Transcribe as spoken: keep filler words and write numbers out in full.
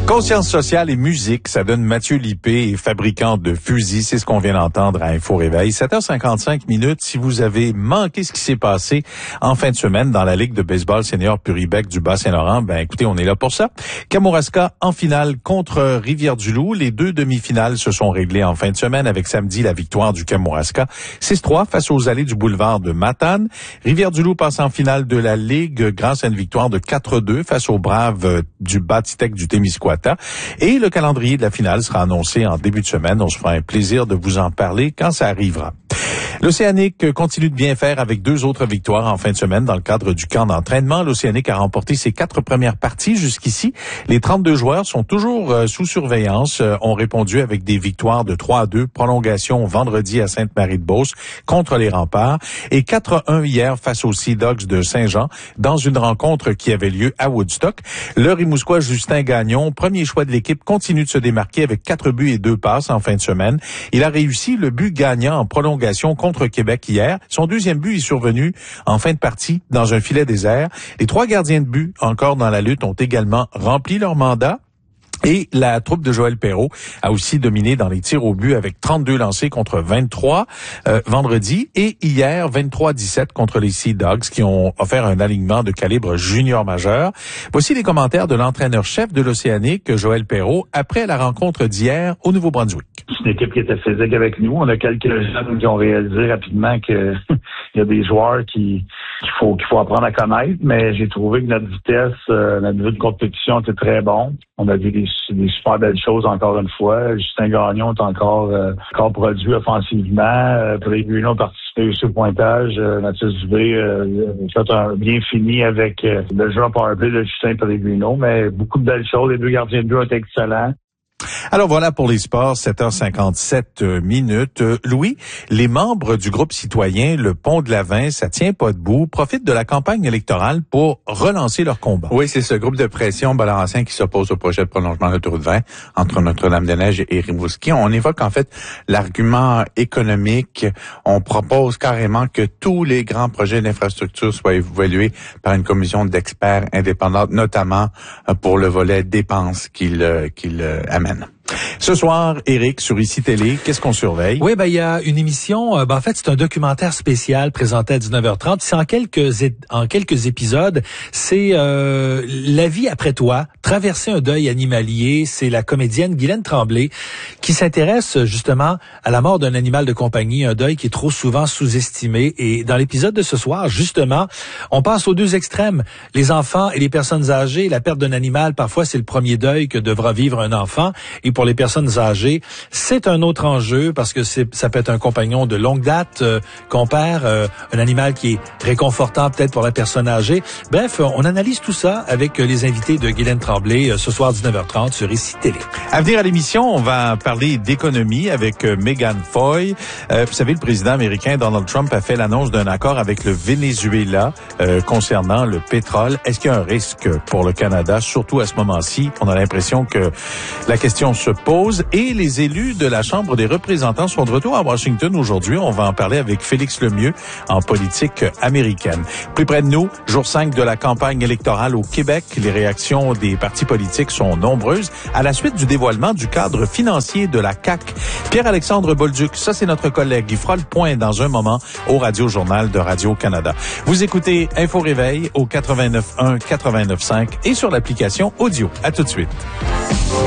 Conscience sociale et musique, ça donne Mathieu Lippé, fabricant de fusils. C'est ce qu'on vient d'entendre à Info Réveil. sept heures cinquante-cinq minutes. Si vous avez manqué ce qui s'est passé en fin de semaine dans la Ligue de baseball senior Puribec du Bas-Saint-Laurent, ben écoutez, on est là pour ça. Kamouraska en finale contre Rivière-du-Loup. Les deux demi-finales se sont réglées en fin de semaine avec samedi la victoire du Kamouraska six trois face aux allées du boulevard de Matane. Rivière-du-Loup passe en finale de la Ligue grâce à une victoire de quatre deux face aux Braves du Batitech du Témiscouata. Et le calendrier de la finale sera annoncé en début de semaine. On se fera un plaisir de vous en parler quand ça arrivera. L'Océanique continue de bien faire avec deux autres victoires en fin de semaine dans le cadre du camp d'entraînement. L'Océanique a remporté ses quatre premières parties jusqu'ici. Les trente-deux joueurs sont toujours euh, sous surveillance, euh, ont répondu avec des victoires de trois à deux, prolongation vendredi à Sainte-Marie-de-Beauce contre les Remparts et quatre à un hier face aux Sea Dogs de Saint-Jean dans une rencontre qui avait lieu à Woodstock. Le Rimouskois Justin Gagnon, premier choix de l'équipe, continue de se démarquer avec quatre buts et deux passes en fin de semaine. Il a réussi le but gagnant en prolongation contre contre Québec hier. Son deuxième but est survenu en fin de partie dans un filet désert. Les trois gardiens de but encore dans la lutte ont également rempli leur mandat. Et la troupe de Joël Perreault a aussi dominé dans les tirs au but avec trente-deux lancés contre vingt-trois euh, vendredi et hier vingt-trois à dix-sept contre les Sea Dogs qui ont offert un alignement de calibre junior majeur. Voici les commentaires de l'entraîneur-chef de l'Océanique, Joël Perreault, après la rencontre d'hier au Nouveau-Brunswick. C'est une équipe qui était physique avec nous. On a quelques jeunes qui ont réalisé rapidement que il y a des joueurs qui qu'il faut qu'il faut apprendre à connaître, mais j'ai trouvé que notre vitesse, euh, notre niveau de compétition était très bon. On a vu des, des super belles choses encore une fois. Justin Gagnon est encore euh, encore produit offensivement. Euh, Pellegrino a participé aussi au pointage. Euh, Mathieu Dubé euh, a fait un bien fini avec euh, le jeu en powerplay de Justin Pellegrino, mais beaucoup de belles choses. Les deux gardiens de but ont été excellents. Alors voilà pour les sports, sept heures cinquante-sept minutes. Euh, Louis, les membres du groupe citoyen Le Pont de l'Avin, ça tient pas debout, profitent de la campagne électorale pour relancer leur combat. Oui, c'est ce groupe de pression balancien qui s'oppose au projet de prolongement de l'autoroute vingt entre Notre-Dame-des-Neiges et Rimouski. On évoque en fait l'argument économique. On propose carrément que tous les grands projets d'infrastructure soient évalués par une commission d'experts indépendante, notamment pour le volet dépenses qu'il, qu'il amène. Ce soir, Éric, sur Ici Télé, qu'est-ce qu'on surveille? Oui, ben il y a une émission, euh, ben, en fait, c'est un documentaire spécial présenté à dix-neuf heures trente. C'est en quelques é- en quelques épisodes. C'est euh, La vie après toi, traverser un deuil animalier. C'est la comédienne Guylaine Tremblay qui s'intéresse justement à la mort d'un animal de compagnie, un deuil qui est trop souvent sous-estimé. Et dans l'épisode de ce soir, justement, on passe aux deux extrêmes. Les enfants et les personnes âgées, la perte d'un animal, parfois, c'est le premier deuil que devra vivre un enfant. Et pour les personnes âgées, c'est un autre enjeu parce que c'est, ça peut être un compagnon de longue date euh, qu'on perd, euh, un animal qui est réconfortant peut-être pour la personne âgée. Bref, on analyse tout ça avec les invités de Guylaine Tremblay euh, ce soir dix-neuf heures trente sur Ici Télé. À venir à l'émission, on va parler d'économie avec euh, Megan Foy. Euh, vous savez, le président américain Donald Trump a fait l'annonce d'un accord avec le Venezuela euh, concernant le pétrole. Est-ce qu'il y a un risque pour le Canada, surtout à ce moment-ci? On a l'impression que la question se pose et les élus de la Chambre des représentants sont de retour à Washington aujourd'hui. On va en parler avec Félix Lemieux en politique américaine. Plus près de nous, jour cinq de la campagne électorale au Québec. Les réactions des partis politiques sont nombreuses à la suite du dévoilement du cadre financier de la C A Q. Pierre-Alexandre Bolduc, ça c'est notre collègue. Il fera le point dans un moment au Radio-Journal de Radio-Canada. Vous écoutez Info Réveil au quatre-vingt-neuf un, quatre-vingt-neuf cinq et sur l'application audio. À tout de suite.